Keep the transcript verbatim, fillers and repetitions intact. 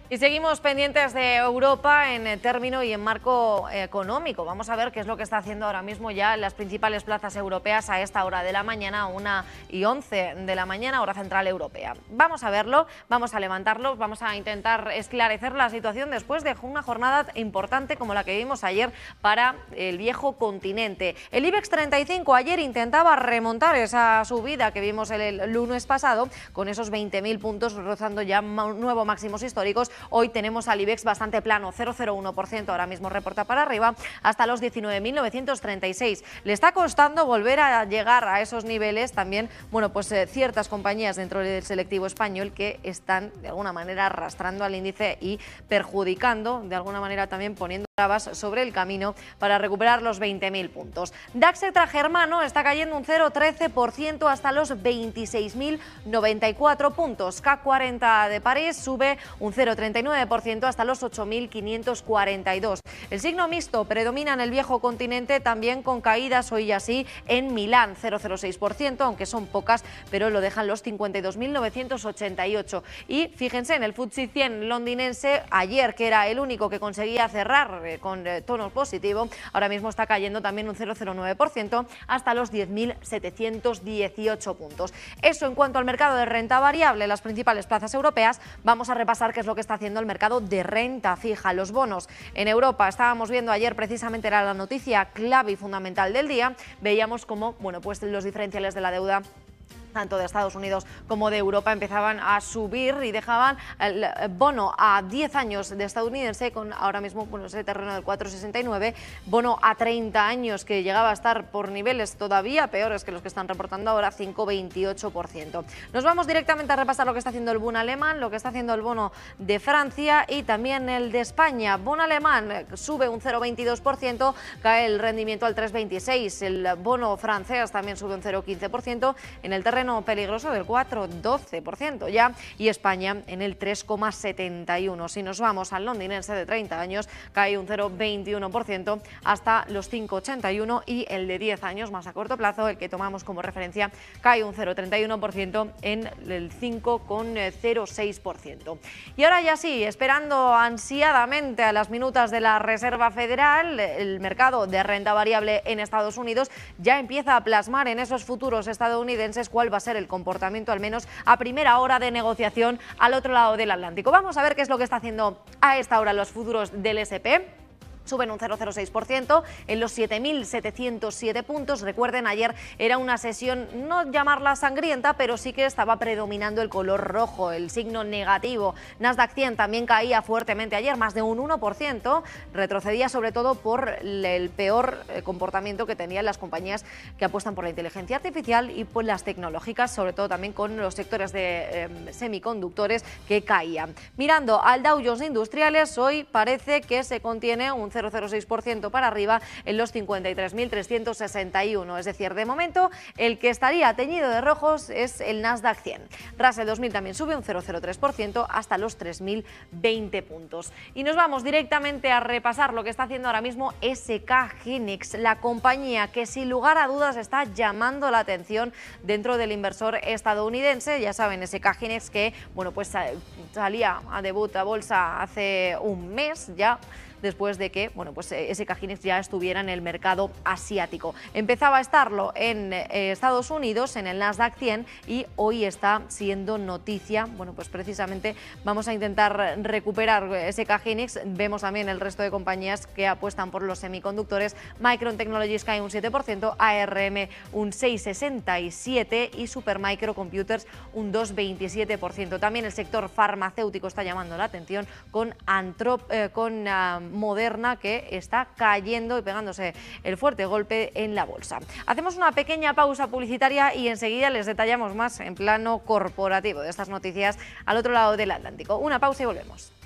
Y seguimos pendientes de Europa en término y en marco económico. Vamos a ver qué es lo que está haciendo ahora mismo ya en las principales plazas europeas a esta hora de la mañana, una y once de la mañana, hora central europea. Vamos a verlo, vamos a levantarlo, vamos a intentar esclarecer la situación después de una jornada importante como la que vimos ayer para el viejo continente. El IBEX treinta y cinco ayer intentaba remontar esa subida que vimos el lunes pasado con esos veinte mil puntos rozando ya nuevos máximos históricos. Hoy tenemos al IBEX bastante plano, cero coma cero uno por ciento, ahora mismo reporta para arriba hasta los diecinueve mil novecientos treinta y seis. Le está costando volver a llegar a esos niveles también, bueno, pues eh, ciertas compañías dentro del selectivo español que están de alguna manera arrastrando al índice y perjudicando, de alguna manera también poniendo trabas sobre el camino para recuperar los veinte mil puntos. DAX extragermano está cayendo un cero coma trece por ciento hasta los veintiséis mil noventa y cuatro puntos. C A C cuarenta de París sube un cero coma treinta y nueve por ciento hasta los ocho mil quinientos cuarenta y dos. El signo mixto predomina en el viejo continente, también con caídas hoy así en Milán, cero coma cero seis por ciento, aunque son pocas, pero lo dejan los cincuenta y dos mil novecientos ochenta y ocho. Y fíjense, en el F T S E cien londinense, ayer, que era el único que conseguía cerrar eh, con eh, tono positivo, ahora mismo está cayendo también un cero coma cero nueve por ciento hasta los diez mil setecientos dieciocho puntos. Eso en cuanto al mercado de renta variable, las principales plazas europeas. Vamos a repasar qué es lo que está haciendo el mercado de renta fija. Los bonos en Europa, estábamos viendo ayer, precisamente era la noticia clave y fundamental del día, veíamos cómo, bueno, pues los diferenciales de la deuda tanto de Estados Unidos como de Europa empezaban a subir y dejaban el bono a diez años de estadounidense con ahora mismo, bueno, ese terreno del cuatro coma sesenta y nueve, bono a treinta años que llegaba a estar por niveles todavía peores que los que están reportando ahora, cinco coma veintiocho por ciento. Nos vamos directamente a repasar lo que está haciendo el Bund alemán, lo que está haciendo el bono de Francia y también el de España. Bono alemán sube un cero coma veintidós por ciento, cae el rendimiento al tres coma veintiséis, el bono francés también sube un cero coma quince por ciento, en el terreno peligroso del cuatro coma doce por ciento ya, y España en el tres coma setenta y uno. Si nos vamos al londinense de treinta años, cae un cero coma veintiuno por ciento hasta los cinco coma ochenta y uno, y el de diez años más a corto plazo, el que tomamos como referencia, cae un cero coma treinta y uno por ciento en el cinco coma cero seis por ciento. Y ahora ya sí, esperando ansiadamente a las minutas de la Reserva Federal, el mercado de renta variable en Estados Unidos ya empieza a plasmar en esos futuros estadounidenses cuál va a ser el comportamiento, al menos a primera hora de negociación al otro lado del Atlántico. Vamos a ver qué es lo que está haciendo a esta hora los futuros del ese and pe. Suben un cero coma cero seis por ciento en los siete mil setecientos siete puntos. Recuerden, ayer era una sesión, no llamarla sangrienta, pero sí que estaba predominando el color rojo, el signo negativo. Nasdaq cien también caía fuertemente ayer, más de un uno por ciento. Retrocedía sobre todo por el peor comportamiento que tenían las compañías que apuestan por la inteligencia artificial y por las tecnológicas, sobre todo también con los sectores de eh, semiconductores que caían. Mirando al Dow Jones Industriales, hoy parece que se contiene un cero coma cero seis por ciento para arriba en los cincuenta y tres mil trescientos sesenta y uno. Es decir, de momento el que estaría teñido de rojos es el Nasdaq cien. Russell dos mil también sube un cero coma cero tres por ciento hasta los tres mil veinte puntos. Y nos vamos directamente a repasar lo que está haciendo ahora mismo ese ka Hynix, la compañía que sin lugar a dudas está llamando la atención dentro del inversor estadounidense. Ya saben, ese ka Hynix que, bueno, pues salía a debut a bolsa hace un mes ya, después de que, bueno, pues ese ka Hynix ya estuviera en el mercado asiático. Empezaba a estarlo en eh, Estados Unidos, en el Nasdaq cien, y hoy está siendo noticia. Bueno, pues precisamente vamos a intentar recuperar ese ka Hynix. Vemos también el resto de compañías que apuestan por los semiconductores. Micron Technologies cae un siete por ciento, A R M un seis coma sesenta y siete por ciento y Supermicro Computers un dos coma veintisiete por ciento. También el sector farmacéutico está llamando la atención con, Antrop, eh, con uh, Moderna, que está cayendo y pegándose el fuerte golpe en la bolsa. Hacemos una pequeña pausa publicitaria y enseguida les detallamos más en plano corporativo de estas noticias al otro lado del Atlántico. Una pausa y volvemos.